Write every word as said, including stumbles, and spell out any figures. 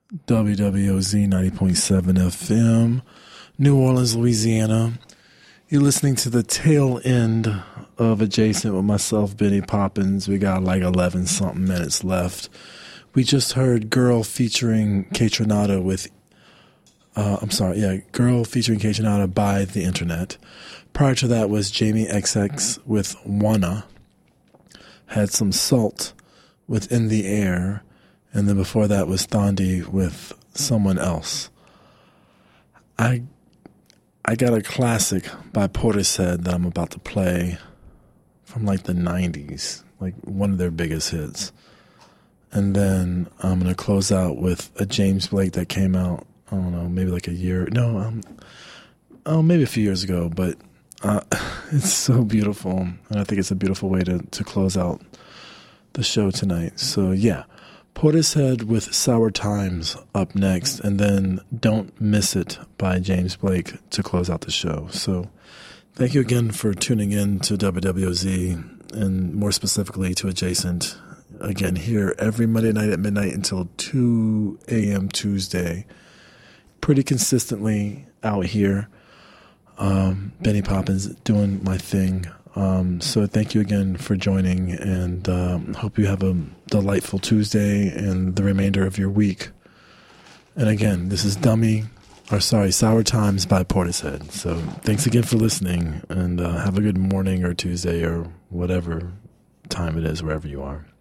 W W O Z ninety point seven F M, New Orleans, Louisiana. You're listening to the tail end of Adjacent with myself, Benny Poppins. We got like eleven something minutes left. We just heard Girl featuring Kaytranada with, uh, I'm sorry, yeah, Girl featuring Kaytranada by The Internet. Prior to that was Jamie X X with Wanna. Had some Salt with In the Air. And then before that was Thandi with Someone Else. I I got a classic by Portishead that I'm about to play from like the nineties, like one of their biggest hits. And then I'm going to close out with a James Blake that came out, I don't know, maybe like a year, no, um, oh, maybe a few years ago, but uh, it's so beautiful. And I think it's a beautiful way to, to close out the show tonight. So yeah. Portishead with Sour Times up next, and then Don't Miss It by James Blake to close out the show. So thank you again for tuning in to W W O Z, and more specifically to Adjacent. Again, here every Monday night at midnight until two a.m. Tuesday. Pretty consistently out here. Um, Benny Poppins doing my thing. Um, so thank you again for joining, and um, hope you have a delightful Tuesday and the remainder of your week. And again, this is Dummy, or sorry, Sour Times by Portishead. So thanks again for listening, and uh, have a good morning or Tuesday or whatever time it is wherever you are.